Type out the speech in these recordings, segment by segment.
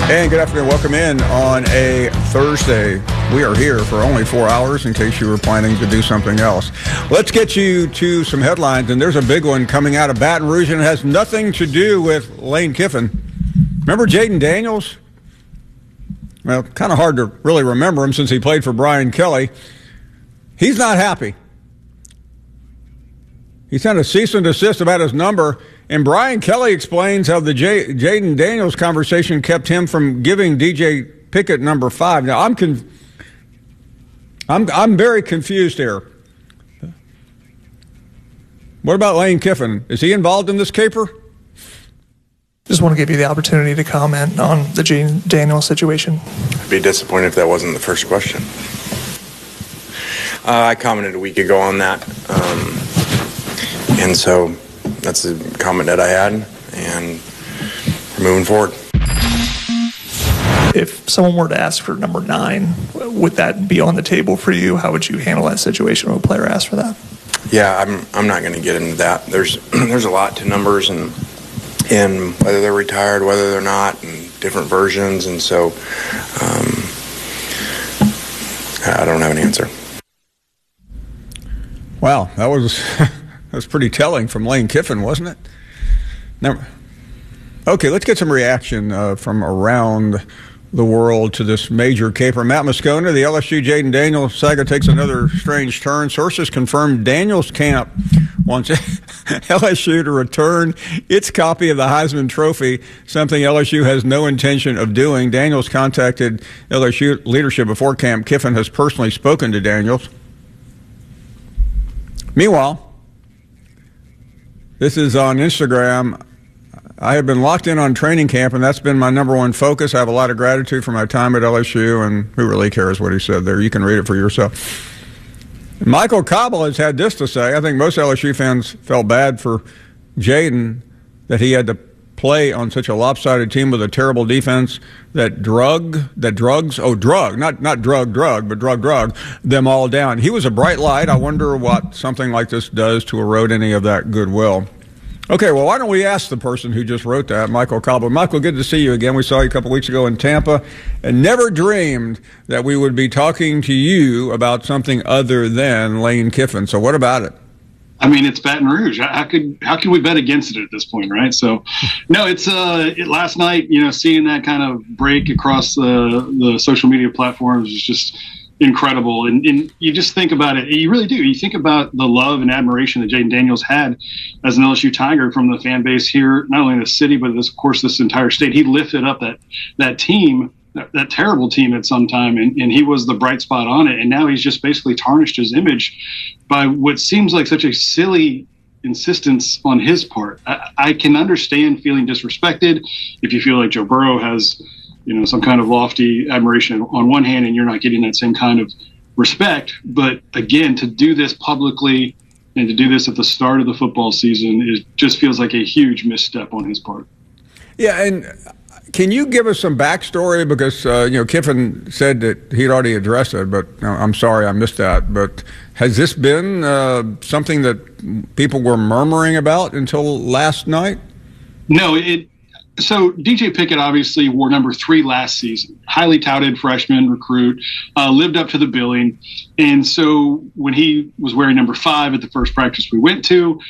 And good afternoon. Welcome in on a Thursday. We are here for only 4 hours in case you were planning to do something else. Let's get you to some headlines, and there's a big one coming out of Baton Rouge, and it has nothing to do with Lane Kiffin. Remember Jaden Daniels? Well, kind of hard to really remember him since he played for Brian Kelly. He's not happy. He sent a cease and desist about his number, and Brian Kelly explains how the Jaden Daniels conversation kept him from giving DJ Pickett number 5. Now, I'm very confused here. What about Lane Kiffin? Is he involved in this caper? Just want to give you the opportunity to comment on the Jaden Daniels situation. I'd be disappointed if that wasn't the first question. I commented a week ago on that. And so that's the comment that I had, and we're moving forward. If someone were to ask for number 9, would that be on the table for you? How would you handle that situation when a player asks for that? Yeah, I'm not going to get into that. There's a lot to numbers and whether they're retired, whether they're not, and different versions, and so I don't have an answer. Wow, that was pretty telling from Lane Kiffin, wasn't it? Now, okay, let's get some reaction from around the world to this major caper. Matt Moscona, the LSU Jaden Daniels saga takes another strange turn. Sources confirmed Daniels' camp wants LSU to return its copy of the Heisman Trophy, something LSU has no intention of doing. Daniels contacted LSU leadership before camp. Kiffin has personally spoken to Daniels. Meanwhile, this is on Instagram. I have been locked in on training camp, and that's been my number one focus. I have a lot of gratitude for my time at LSU, and who really cares what he said there? You can read it for yourself. Michael Cobble has had this to say. I think most LSU fans felt bad for Jaden that he had to play on such a lopsided team with a terrible defense that drug them all down. He was a bright light. I wonder what something like this does to erode any of that goodwill. Okay, well, why don't we ask the person who just wrote that, Michael Cobble. Michael, good to see you again. We saw you a couple weeks ago in Tampa and never dreamed that we would be talking to you about something other than Lane Kiffin. So what about it? I mean, it's Baton Rouge. How could we bet against it at this point, right? So, no, it's last night, seeing that kind of break across the social media platforms is just incredible. And you just think about it. You really do. You think about the love and admiration that Jaden Daniels had as an LSU Tiger from the fan base here, not only in the city, but of course this entire state. He lifted up that team, that terrible team at some time, and he was the bright spot on it. And now he's just basically tarnished his image by what seems like such a silly insistence on his part. I can understand feeling disrespected if you feel like Joe Burrow has, some kind of lofty admiration on one hand and you're not getting that same kind of respect. But again, to do this publicly and to do this at the start of the football season, it just feels like a huge misstep on his part. Yeah, and can you give us some backstory? Because, Kiffin said that he'd already addressed it, but I'm sorry I missed that. But has this been something that people were murmuring about until last night? No, So DJ Pickett obviously wore number 3 last season, highly touted freshman recruit, lived up to the billing. And so when he was wearing number 5 at the first practice we went to,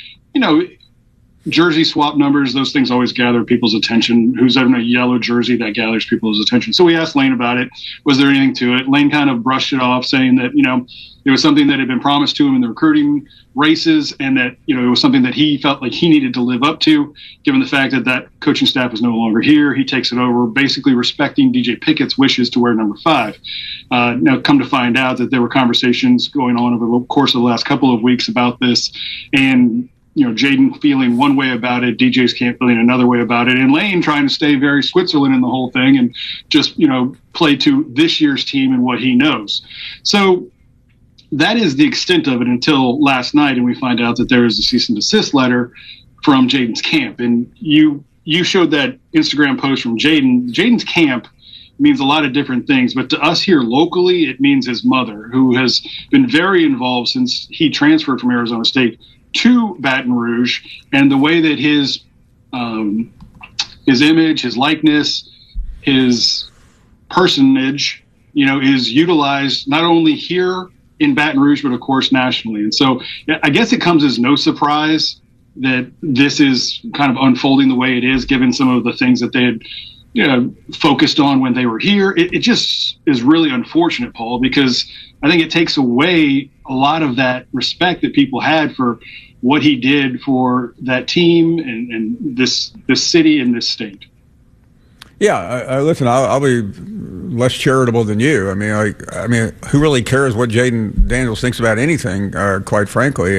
jersey swap numbers, those things always gather people's attention. Who's in a yellow jersey, that gathers people's attention. So we asked Lane about it. Was there anything to it? Lane kind of brushed it off, saying that, it was something that had been promised to him in the recruiting races, and that, it was something that he felt like he needed to live up to, given the fact that coaching staff is no longer here. He takes it over, basically respecting DJ Pickett's wishes to wear number 5. Now, come to find out that there were conversations going on over the course of the last couple of weeks about this, and Jaden feeling one way about it, DJ's camp feeling another way about it, and Lane trying to stay very Switzerland in the whole thing and just, play to this year's team and what he knows. So that is the extent of it until last night, and we find out that there is a cease and desist letter from Jaden's camp. And you showed that Instagram post from Jaden. Jaden's camp means a lot of different things, but to us here locally, it means his mother, who has been very involved since he transferred from Arizona State to Baton Rouge, and the way that his image, his likeness, his personage, is utilized not only here in Baton Rouge, but of course nationally. And so I guess it comes as no surprise that this is kind of unfolding the way it is, given some of the things that they had focused on when they were here. It just is really unfortunate, Paul, because I think it takes away a lot of that respect that people had for what he did for that team and this city and this state. Yeah, listen, I'll be less charitable than you. I mean, who really cares what Jayden Daniels thinks about anything? Quite frankly,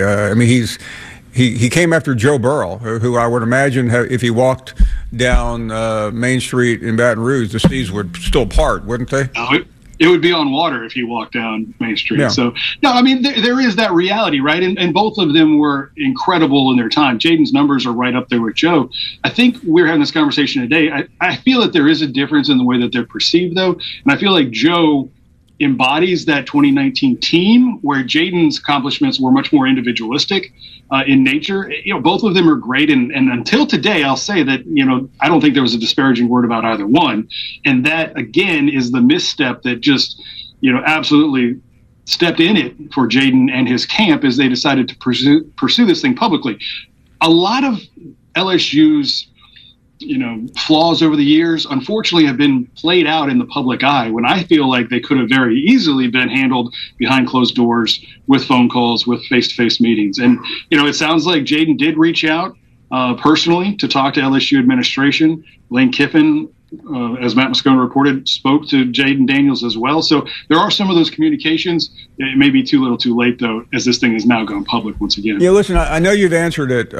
he came after Joe Burrow, who I would imagine if he walked down Main Street in Baton Rouge, the seas would still part, wouldn't they? It would be on water if he walked down Main Street. Yeah. So, no, I mean, there is that reality, right? And both of them were incredible in their time. Jayden's numbers are right up there with Joe. I think we're having this conversation today. I feel that there is a difference in the way that they're perceived, though. And I feel like Joe embodies that 2019 team where Jayden's accomplishments were much more individualistic in nature. Both of them are great. And until today, I'll say that, I don't think there was a disparaging word about either one. And that, again, is the misstep that just, absolutely stepped in it for Jayden and his camp as they decided to pursue this thing publicly. A lot of LSU's flaws over the years, unfortunately, have been played out in the public eye when I feel like they could have very easily been handled behind closed doors with phone calls, with face-to-face meetings. And, it sounds like Jayden did reach out personally to talk to LSU administration. Lane Kiffin, as Matt Moscona reported, spoke to Jayden Daniels as well. So there are some of those communications. It may be too little too late, though, as this thing has now gone public once again. Yeah, listen, I know you've answered it,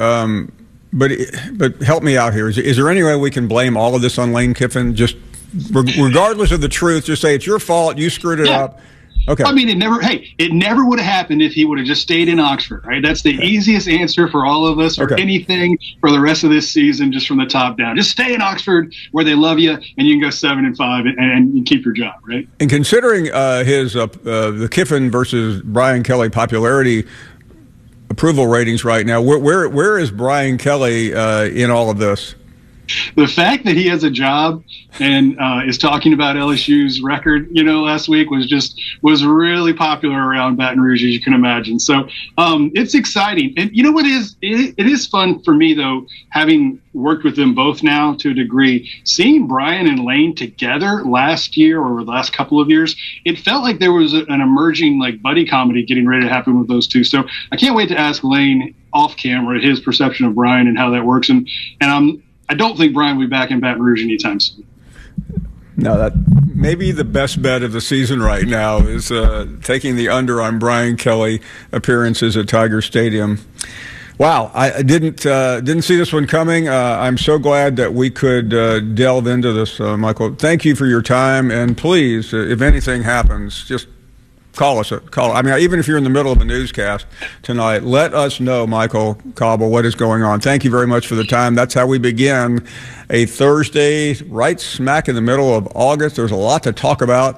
But help me out here. Is there any way we can blame all of this on Lane Kiffin? Just regardless of the truth, just say it's your fault. You screwed it up. Okay. I mean, it never would have happened if he would have just stayed in Oxford, right? That's the easiest answer for all of us or anything for the rest of this season, just from the top down. Just stay in Oxford where they love you, and you can go 7-5 and you keep your job, right? And considering the Kiffin versus Brian Kelly popularity approval ratings right now, where is Brian Kelly in all of this? The fact that he has a job and is talking about LSU's record, last week was really popular around Baton Rouge, as you can imagine. So it's exciting. And it is fun for me, though, having worked with them both now to a degree, seeing Brian and Lane together last year or the last couple of years, it felt like there was an emerging buddy comedy getting ready to happen with those two. So I can't wait to ask Lane off camera his perception of Brian and how that works. And I don't think Brian will be back in Baton Rouge anytime soon. No, that may be the best bet of the season right now is taking the under on Brian Kelly appearances at Tiger Stadium. Wow, I didn't see this one coming. I'm so glad that we could delve into this, Michael. Thank you for your time, and please, if anything happens, just call us. I mean, even if you're in the middle of a newscast tonight, let us know, Michael Cauble, what is going on. Thank you very much for the time. That's how we begin a Thursday, right smack in the middle of August. There's a lot to talk about.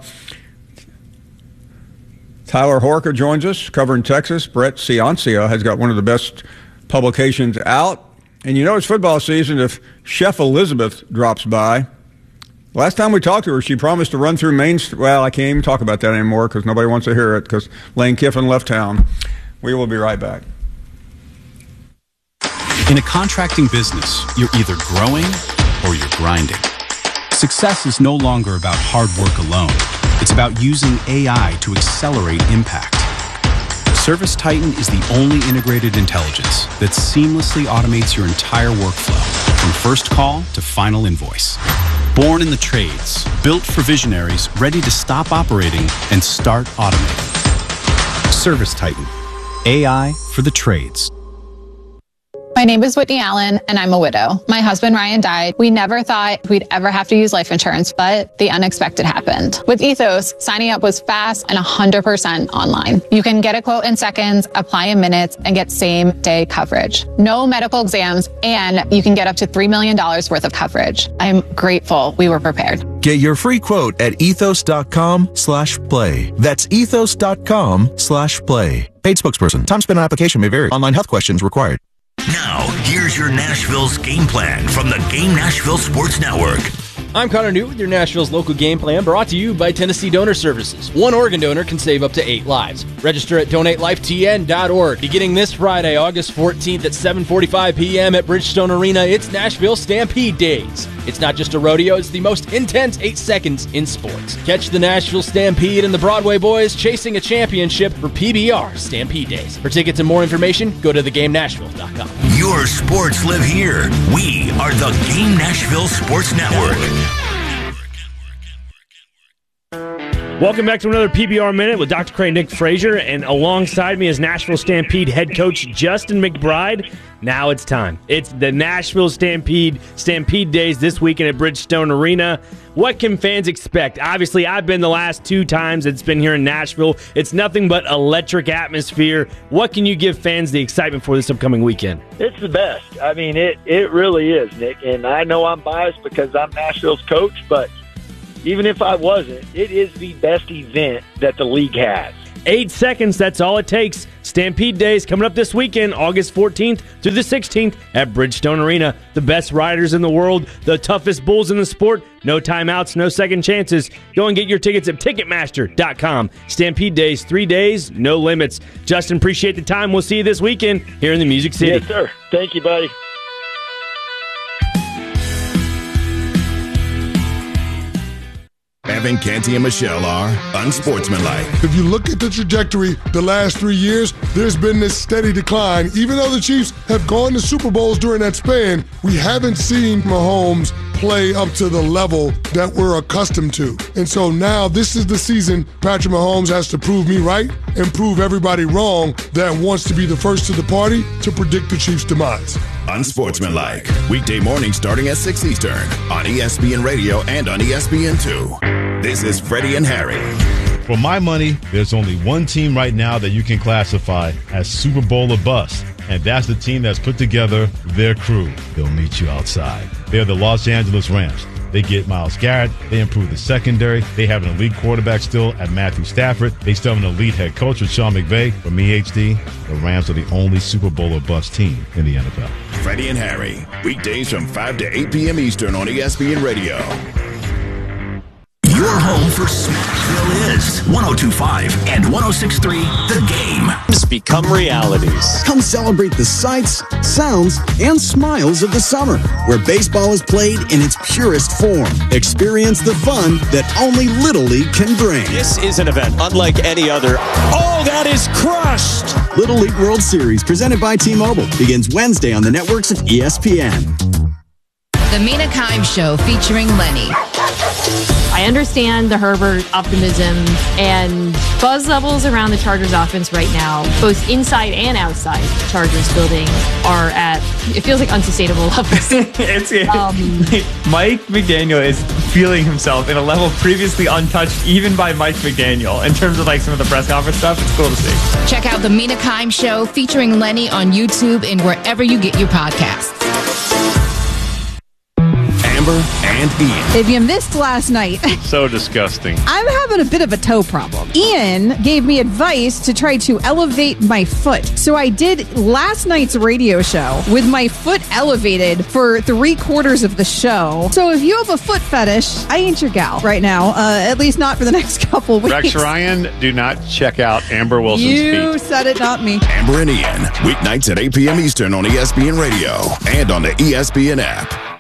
Tyler Horka joins us, covering Texas. Brett Ciancia has got one of the best publications out. And it's football season if Chef Elizabeth drops by. Last time we talked to her, she promised to run through Main Street. Well, I can't even talk about that anymore because nobody wants to hear it because Lane Kiffin left town. We will be right back. In a contracting business, you're either growing or you're grinding. Success is no longer about hard work alone. It's about using AI to accelerate impact. ServiceTitan is the only integrated intelligence that seamlessly automates your entire workflow, from first call to final invoice. Born in the trades, built for visionaries ready to stop operating and start automating. ServiceTitan, AI for the trades. My name is Whitney Allen, and I'm a widow. My husband, Ryan, died. We never thought we'd ever have to use life insurance, but the unexpected happened. With Ethos, signing up was fast and 100% online. You can get a quote in seconds, apply in minutes, and get same-day coverage. No medical exams, and you can get up to $3 million worth of coverage. I'm grateful we were prepared. Get your free quote at ethos.com/play. That's ethos.com/play. Paid spokesperson. Time spent on application may vary. Online health questions required. Now, here's your Nashville's game plan from the Game Nashville Sports Network. I'm Connor Newt with your Nashville's local game plan, brought to you by Tennessee Donor Services. One organ donor can save up to 8 lives. Register at donatelifetn.org. Beginning this Friday, August 14th at 7:45 p.m. at Bridgestone Arena, it's Nashville Stampede Days. It's not just a rodeo, it's the most intense 8 seconds in sports. Catch the Nashville Stampede and the Broadway Boys chasing a championship for PBR Stampede Days. For tickets and more information, go to theGameNashville.com. Your sports live here. We are the Game Nashville Sports Network. Welcome back to another PBR Minute with Dr. Cray, Nick Frazier, and alongside me is Nashville Stampede head coach Justin McBride. Now it's time. It's the Nashville Stampede Days this weekend at Bridgestone Arena. What can fans expect? Obviously, I've been the last 2 times it's been here in Nashville. It's nothing but electric atmosphere. What can you give fans the excitement for this upcoming weekend? It's the best. I mean, it really is, Nick. And I know I'm biased because I'm Nashville's coach, but even if I wasn't, it is the best event that the league has. 8 seconds, that's all it takes. Stampede Days coming up this weekend, August 14th through the 16th at Bridgestone Arena. The best riders in the world, the toughest bulls in the sport, no timeouts, no second chances. Go and get your tickets at Ticketmaster.com. Stampede Days, 3 days, no limits. Justin, appreciate the time. We'll see you this weekend here in the Music City. Yes, sir. Thank you, buddy. Evan, Canty, and Michelle are unsportsmanlike. If you look at the trajectory the last 3 years, there's been this steady decline. Even though the Chiefs have gone to Super Bowls during that span, we haven't seen Mahomes play up to the level that we're accustomed to. And so now this is the season Patrick Mahomes has to prove me right and prove everybody wrong that wants to be the first to the party to predict the Chiefs' demise. Unsportsmanlike. Weekday mornings starting at 6 Eastern on ESPN Radio and on ESPN2. This is Freddie and Harry. For my money, there's only one team right now that you can classify as Super Bowl or bust, and that's the team that's put together their crew. They'll meet you outside. They're the Los Angeles Rams. They get Myles Garrett. They improve the secondary. They have an elite quarterback still at Matthew Stafford. They still have an elite head coach with Sean McVay. For me, HD, the Rams are the only Super Bowl or bust team in the NFL. Freddie and Harry, weekdays from 5 to 8 p.m. Eastern on ESPN Radio. Your home for Smashville is 102.5 and 106.3 The Game. Become realities. Come celebrate the sights, sounds, and smiles of the summer, where baseball is played in its purest form. Experience the fun that only Little League can bring. This is an event unlike any other. Oh, that is crushed! Little League World Series, presented by T-Mobile, begins Wednesday on the networks of ESPN. The Mina Kimes Show featuring Lenny. I understand the Herbert optimism and buzz levels around the Chargers offense right now, both inside and outside the Chargers building, are at, it feels like, unsustainable levels. Mike McDaniel is feeling himself in a level previously untouched even by Mike McDaniel in terms of like some of the press conference stuff. It's cool to see. Check out the Mina Kimes Show featuring Lenny on YouTube and wherever you get your podcasts. Amber and Ian. If you missed last night, so disgusting. I'm having a bit of a toe problem. Ian gave me advice to try to elevate my foot. So I did last night's radio show with my foot elevated for 3/4 of the show. So if you have a foot fetish, I ain't your gal right now, at least not for the next couple weeks. Rex Ryan, do not check out Amber Wilson's feet. You said it, not me. Amber and Ian, weeknights at 8 p.m. Eastern on ESPN Radio and on the ESPN app.